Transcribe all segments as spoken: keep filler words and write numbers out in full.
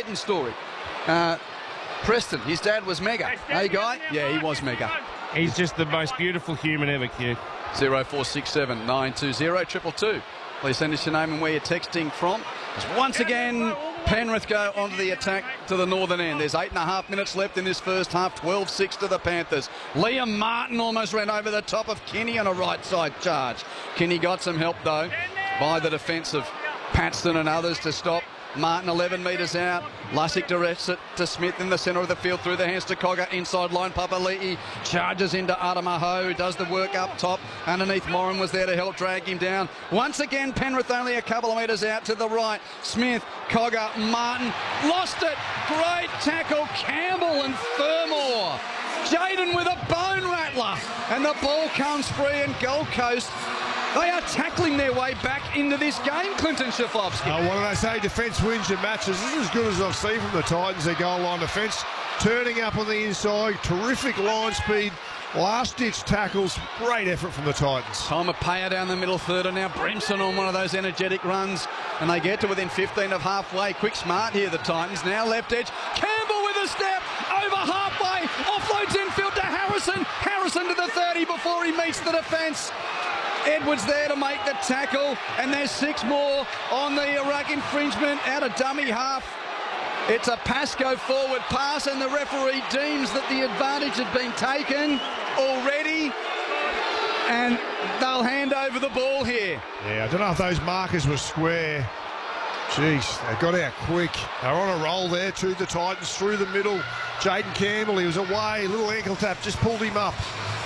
Egerton story. Uh, Preston, his dad was mega. Hey, guy? Yeah, he was mega. He's just the most beautiful human ever, Q. zero four six seven nine two zero two two. Please send us your name and where you're texting from. As once again, Penrith go onto the attack to the northern end. There's eight and a half minutes left in this first half. twelve six to the Panthers. Liam Martin almost ran over the top of Kinney on a right side charge. Kinney got some help, though, by the defence of Paxton and others to stop Martin. eleven metres out. Lussick directs it to Smith in the centre of the field through the hands to Cogger. Inside line, Papali'i charges into Adamaho, who does the work up top. Underneath, Moran was there to help drag him down. Once again, Penrith only a couple of metres out to the right. Smith, Cogger, Martin. Lost it. Great tackle. Campbell and Fermor. Jaden with a bone rattler. And the ball comes free, and Gold Coast, they are tackling their way back into this game, Clinton Schiflovski. Oh, what do they say? Defence wins your matches. This is as good as I've seen from the Titans, their goal line defence. Turning up on the inside, terrific line speed, last-ditch tackles, great effort from the Titans. Time of payer down the middle third, and now Bremson on one of those energetic runs, and they get to within fifteen of halfway. Quick smart here, the Titans. Now left edge. Campbell with a step, over halfway, offloads infield to Harrison. Harrison to the thirty before he meets the defence. Edwards there to make the tackle, and there's six more on the ruck infringement out of dummy half. It's a Pascoe forward pass, and the referee deems that the advantage had been taken already, and they'll hand over the ball here. Yeah, I don't know if those markers were square. Jeez, they got out quick. They're on a roll there to the Titans through the middle. Jaden Campbell, he was away, little ankle tap, just pulled him up.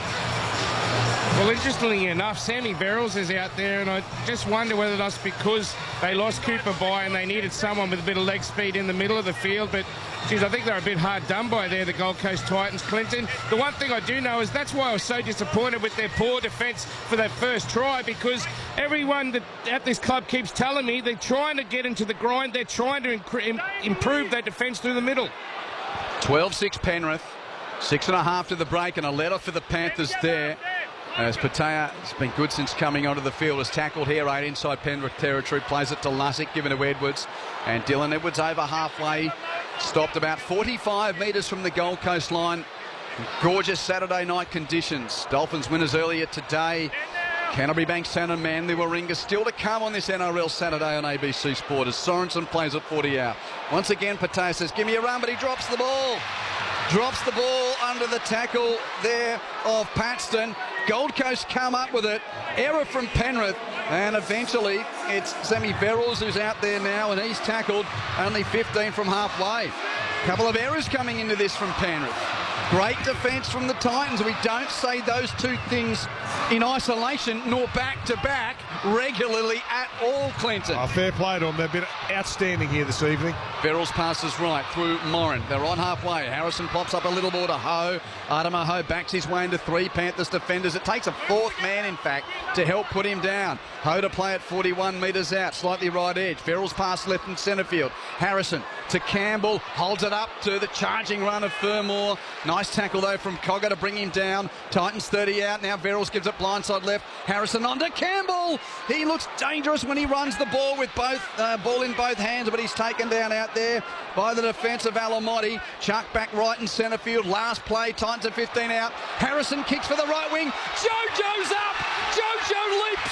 Well, interestingly enough, Sammy Verrills is out there, and I just wonder whether that's because they lost Cooper by and they needed someone with a bit of leg speed in the middle of the field. But, geez, I think they're a bit hard done by there, the Gold Coast Titans, Clinton. The one thing I do know is that's why I was so disappointed with their poor defence for that first try, because everyone that at this club keeps telling me they're trying to get into the grind, they're trying to inc- improve their defence through the middle. twelve six Penrith, six and a half to the break, and a letter for the Panthers there. As Patea has been good since coming onto the field, is tackled here, eight inside Penrith territory, plays it to Lussick, given to Edwards, and Dylan Edwards over halfway, stopped about forty-five metres from the Gold Coast line. Gorgeous Saturday night conditions. Dolphins winners earlier today. Canterbury Bankstown and Manly Warringah still to come on this N R L Saturday on A B C Sport as Sorensen plays at forty out. Once again, Patea says, give me a run, but he drops the ball. Drops the ball under the tackle there of Paxton. Gold Coast come up with it. Error from Penrith. And eventually it's Sammy Verrills who's out there now, and he's tackled only fifteen from halfway. Couple of errors coming into this from Penrith. Great defence from the Titans. We don't say those two things in isolation nor back-to-back regularly at all, Clinton. Oh, fair play to them. They've been outstanding here this evening. Verrills passes right through Moran. They're on halfway. Harrison pops up a little more to Ho. Adama Ho backs his way into three Panthers defenders. It takes a fourth man, in fact, to help put him down. Ho to play at forty-one metres out, slightly right edge. Verrills pass left and centre field. Harrison to Campbell, holds it up to the charging run of Fermor. Nice tackle, though, from Cogger to bring him down. Titans thirty out. Now Verrills gives it blindside left. Harrison on to Campbell. He looks dangerous when he runs the ball with both uh, ball in both hands, but he's taken down out there by the defence of Alamotti. Chuck back right in centre field. Last play, Titans at fifteen out. Harrison kicks for the right wing. Jojo's up. Jojo leaps.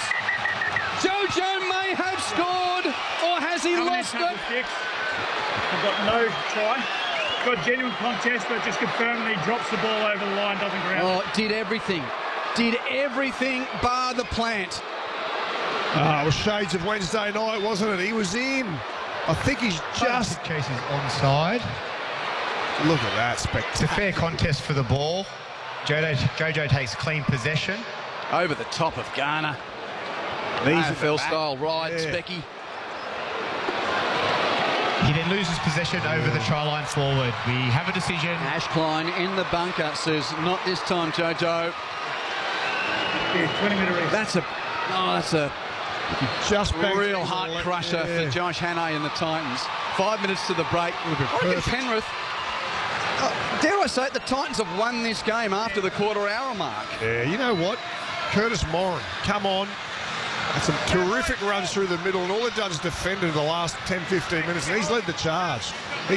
Jojo may have scored, or has he lost it? I've got no try. Got genuine contest, but just confirming he drops the ball over the line, doesn't ground. Oh, did everything. Did everything bar the plant. Oh, it was shades of Wednesday night, wasn't it? He was in. I think he's just... Chase is onside. Look at that, spectacular. It's a fair contest for the ball. Jojo, Jojo takes clean possession. Over the top of Garner. These fell style rides, yeah. Becky. He then loses possession over the try line forward. We have a decision. Ash Klein in the bunker says, not this time, Jojo. Yeah, twenty minute race. That's a, oh, that's a Just real heart crusher yeah. for Josh Hannay and the Titans. Five minutes to the break. I reckon Penrith, uh, dare I say it, the Titans have won this game after the quarter hour mark. Yeah, you know what? Curtis Moran, come on. Had some terrific runs through the middle, and all they've done is defended the last ten, fifteen minutes, and he's led the charge.